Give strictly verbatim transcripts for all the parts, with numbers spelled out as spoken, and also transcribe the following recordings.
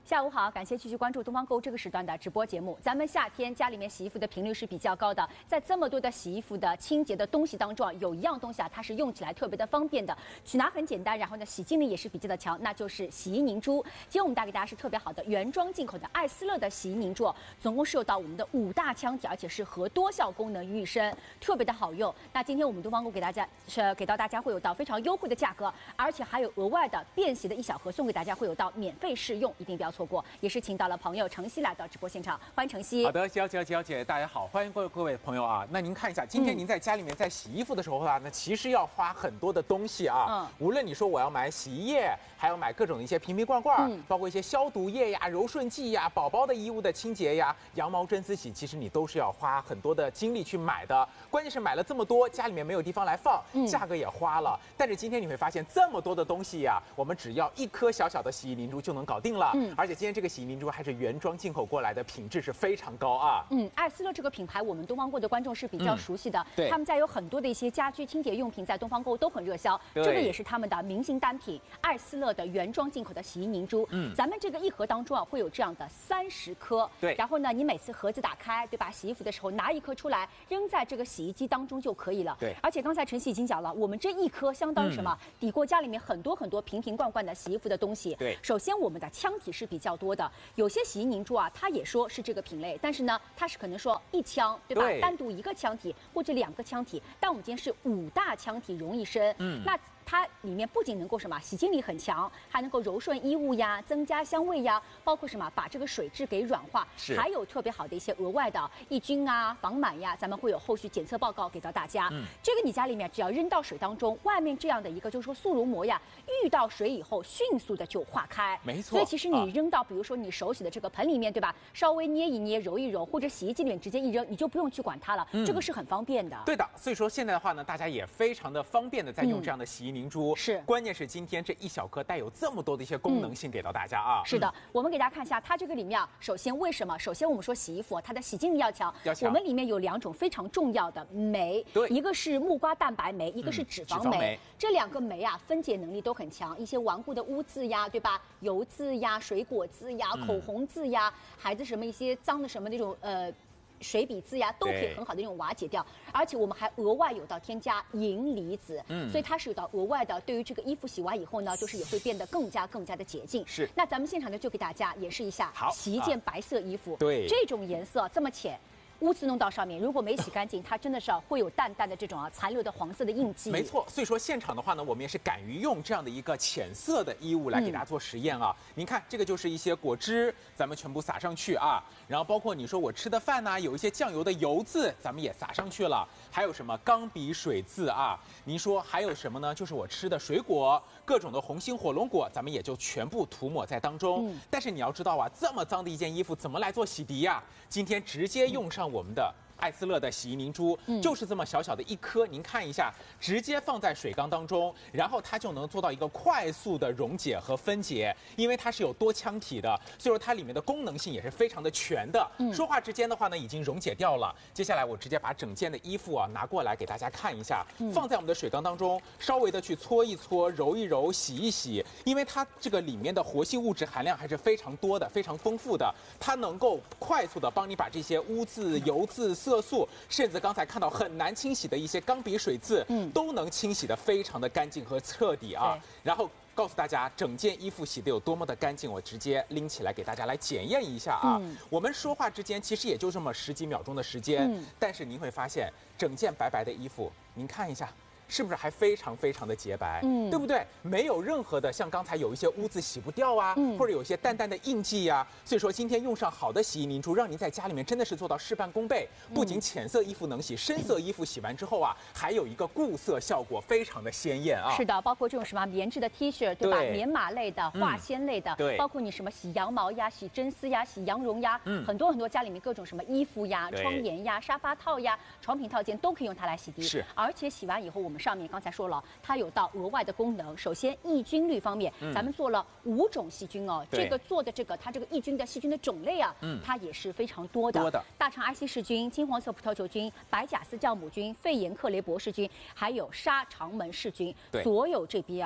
下午好，感谢继续关注东方购物这个时段的直播节目。咱们夏天家里面洗衣服的频率是比较高的，在这么多的洗衣服的清洁的东西当中啊，有一样东西啊，它是用起来特别的方便的，取拿很简单，然后呢洗净力也是比较的强，那就是洗衣凝珠。今天我们带给大家是特别好的原装进口的艾斯乐的洗衣凝珠，总共是有到我们的五大腔体，而且是和多效功能于一身，特别的好用。那今天我们东方购给大家是给到大家会有到非常优惠的价格，而且还有额外的便携的一小盒送给大家，会有到免费试用，一定不要错过。也是请到了朋友程曦来到直播现场，欢迎程曦。 好的，小姐小姐，大家好，欢迎各位各位朋友啊。那您看一下，今天您在家里面在洗衣服的时候啊，那其实要花很多的东西啊。嗯。无论你说我要买洗衣液，还要买各种的一些瓶瓶罐罐，嗯，包括一些消毒液呀、柔顺剂呀、宝宝的衣物的清洁呀、羊毛针丝洗，其实你都是要花很多的精力去买的。关键是买了这么多，家里面没有地方来放，嗯，价格也花了。但是今天你会发现，这么多的东西呀，我们只要一颗小小的洗衣凝珠就能搞定了。嗯。而且今天这个洗衣凝珠还是原装进口过来的，品质是非常高啊。 嗯，艾斯乐这个品牌，我们东方购的观众是比较熟悉的。嗯、对，他们家有很多的一些家居清洁用品，在东方购都很热销。这个也是他们的明星单品，艾斯乐的原装进口的洗衣凝珠。嗯，咱们这个一盒当中啊，会有这样的三十颗。对，然后呢，你每次盒子打开，对吧？洗衣服的时候拿一颗出来，扔在这个洗衣机当中就可以了。对，而且刚才晨曦已经讲了，我们这一颗相当于什么？嗯、抵过家里面很多很多瓶瓶罐罐的洗衣服的东西。对，首先我们的腔体是比较多的，有些洗衣凝珠啊，它也说是这个品类，但是呢，它是可能说一腔，对吧？对，单独一个腔体或者两个腔体，但我们今天是五大腔体融一身。嗯，那它里面不仅能够什么洗净力很强，还能够柔顺衣物呀，增加香味呀，包括什么把这个水质给软化，还有特别好的一些额外的抑菌啊、防螨呀，咱们会有后续检测报告给到大家。嗯，这个你家里面只要扔到水当中，外面这样的一个就是说速溶膜呀，遇到水以后迅速的就化开。没错，所以其实你扔到比如说你手洗的这个盆里面，对吧？稍微捏一捏、揉一揉，或者洗衣机里面直接一扔，你就不用去管它了。嗯，这个是很方便的。 对的，所以说现在的话呢，大家也非常的方便的在用这样的洗衣凝珠。嗯、是，关键是今天这一小颗带有这么多的一些功能性给到大家啊。嗯、 是的，我们给大家看一下它这个里面啊，首先为什么？首先我们说洗衣服它的洗净力要强，要强。我们里面有两种非常重要的酶，对，一个是木瓜蛋白酶，一个是脂肪酶。嗯、脂肪酶这两个酶啊，分解能力都很强，一些顽固的污渍呀，对吧？油渍呀、水果渍呀、口红渍呀，孩子什么一些脏的什么那种呃。水笔渍呀，都可以很好的那种瓦解掉，而且我们还额外有到添加银离子，嗯，所以它是有到额外的，对于这个衣服洗完以后呢，就是也会变得更加更加的洁净。是，那咱们现场呢就给大家演示一下，好，洗一件白色衣服，啊、对，这种颜色这么浅。污渍弄到上面，如果没洗干净，它真的是会有淡淡的这种啊残留的黄色的印记。 没错，所以说现场的话呢，我们也是敢于用这样的一个浅色的衣物来给大家做实验啊。嗯、您看，这个就是一些果汁，咱们全部撒上去啊。然后包括你说我吃的饭呢、啊，有一些酱油的油渍，咱们也撒上去了。还有什么钢笔水渍啊？您说还有什么呢？就是我吃的水果，各种的红心火龙果，咱们也就全部涂抹在当中。嗯、但是你要知道啊，这么脏的一件衣服怎么来做洗涤呀、啊？今天直接用上我们的艾斯乐的洗衣凝珠，嗯、就是这么小小的一颗，您看一下，直接放在水缸当中，然后它就能做到一个快速的溶解和分解，因为它是有多腔体的，所以说它里面的功能性也是非常的全的。嗯、说话之间的话呢，已经溶解掉了。接下来我直接把整件的衣服啊拿过来给大家看一下，嗯、放在我们的水缸当中，稍微的去搓一搓、揉一揉、洗一洗，因为它这个里面的活性物质含量还是非常多的、非常丰富的，它能够快速的帮你把这些污渍、油渍、色素，甚至刚才看到很难清洗的一些钢笔水渍，嗯，都能清洗得非常的干净和彻底啊。然后告诉大家，整件衣服洗得有多么的干净，我直接拎起来给大家来检验一下啊。嗯、我们说话之间其实也就这么十几秒钟的时间，嗯、但是您会发现，整件白白的衣服，您看一下。是不是还非常非常的洁白？嗯，对不对？没有任何的像刚才有一些污渍洗不掉啊，嗯、或者有一些淡淡的印记呀、啊。所以说今天用上好的洗衣凝珠，让您在家里面真的是做到事半功倍。不仅浅色衣服能洗，深色衣服洗完之后啊，还有一个固色效果，非常的鲜艳啊。 是的，包括这种什么棉质的 T 恤，对吧？对棉麻类的、化纤类的，嗯、对，包括你什么洗羊毛呀、洗真丝呀、洗羊绒呀，嗯，很多很多家里面各种什么衣服呀、窗沿呀、沙发套呀、床品套件都可以用它来洗涤。是，而且洗完以后，我们上面刚才说了。它有到额外的功能。首先，抑菌率方面，嗯、咱们做了五种细菌哦。这个做的这个，它这个抑菌的细菌的种类啊，嗯、它也是非常多的。多的大肠埃希氏菌、金黄色葡萄球菌、白贾斯酵母菌、肺炎克雷博氏菌，还有沙肠门氏菌。所有这边啊。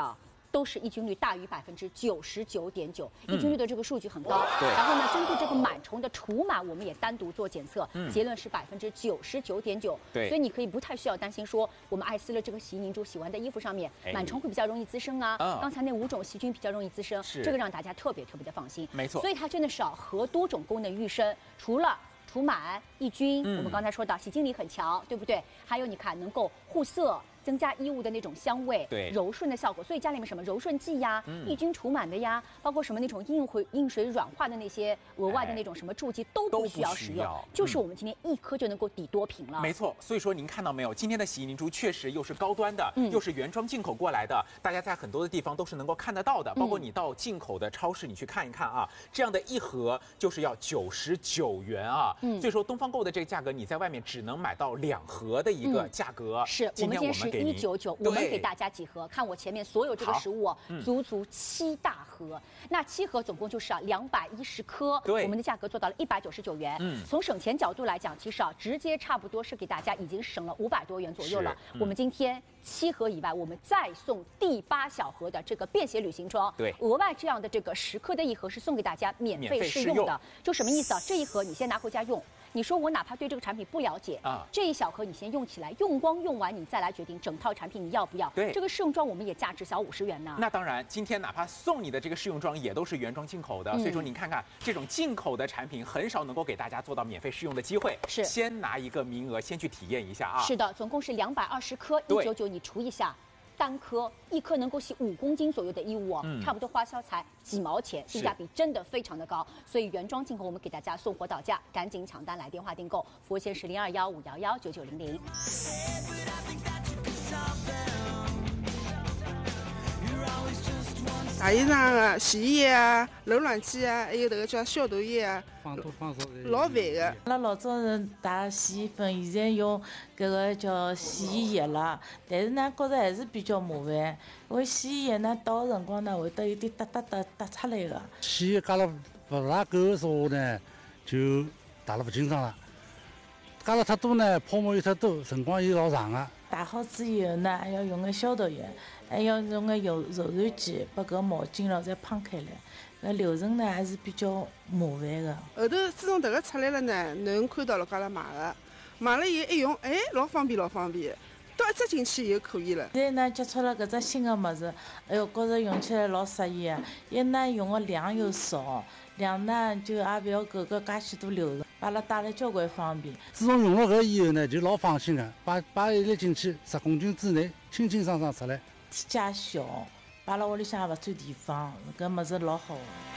都是抑菌率大于百分之九十九点九，抑菌率的这个数据很高。 对。 然后呢，针对这个螨虫的除螨，我们也单独做检测， 嗯、 结论是百分之九十九点九。 对。 所以你可以不太需要担心说，我们爱思乐这个洗衣凝珠洗完的衣服上面螨虫会比较容易滋生啊。嗯、刚才那五种细菌比较容易滋生，这个让大家特别特别的放心。 没错。 所以它真的是啊，合多种功能于一身，除了除螨、抑菌，嗯、我们刚才说到洗净力很强，对不对？还有你看能够护色。增加衣物的那种香味， 对柔顺的效果，所以家里面什么柔顺剂呀、嗯、抑菌除螨的呀，包括什么那种硬回硬水软化的那些额外的那种什么助剂都不需要使用，就是我们今天一颗就能够抵多瓶了。 没错，所以说您看到没有，今天的洗衣凝珠确实又是高端的，嗯、又是原装进口过来的，大家在很多的地方都是能够看得到的，包括你到进口的超市你去看一看啊，这样的一盒就是要九十九元啊，嗯、所以说东方购的这个价格你在外面只能买到两盒的一个价格， 嗯、是今天我们给一九九。我们给大家几盒？看我前面所有这个食物，嗯、足足七大盒。那七盒总共就是啊两百一十颗，我们的价格做到了一百九十九元。嗯，从省钱角度来讲，其实啊直接差不多是给大家已经省了五百多元左右了。嗯、我们今天七盒以外，我们再送第八小盒的这个便携旅行装， 对， 额外这样的这个十克的一盒是送给大家免费试用的。就什么意思啊？这一盒你先拿回家用。你说我哪怕对这个产品不了解啊，这一小盒你先用起来，用光用完你再来决定整套产品你要不要。 对， 这个试用装我们也价值小五十元呢。 那当然，今天哪怕送你的这个试用装也都是原装进口的，嗯、所以说您看看这种进口的产品很少能够给大家做到免费试用的机会。 是， 先拿一个名额先去体验一下啊。 是的，总共是两百二十颗，一九九你除一下。单颗一颗能够洗五公斤左右的衣物哦，嗯、差不多花销才几毛钱，性价比真的非常的高。所以原装进口我们给大家送货到家，赶紧抢单来电话订购，服务线是零二幺五幺幺九九零零。 大衣裳啊、洗衣液啊、冷暖气啊，还有这个叫消毒液啊， 放多放少老烦的。 阿拉老早是打洗衣粉，现在用搿个叫洗衣液了，但是呢，觉着还是比较麻烦，因为洗衣液呢倒的辰光呢会得有点哒哒哒哒出来的。 洗衣加了不大够的时候呢，就打了不清爽了。加了太多呢，泡沫又太多，辰光又老长啊。 打好之以后呢，还要用个消毒液，还要用个柔柔软剂把搿毛巾咯再滂开来。搿流程呢还是比较麻烦的。 后头自从迭个出来了呢，侬看到了阿拉买的，买了以后一用，哎，老方便老方便，倒一只进去以后可以了。 现在呢接触了搿只新的物事，哎哟，觉着用起来老适意啊！一呢用的量又少，两呢就也勿要搿个介许多流程。把阿拉带了交关方便。 自从用了搿以后呢，就老放心个，摆摆一粒进去，十公斤之内，清清爽爽出来。 体积小，摆辣屋里向也勿占地方，搿物事老好。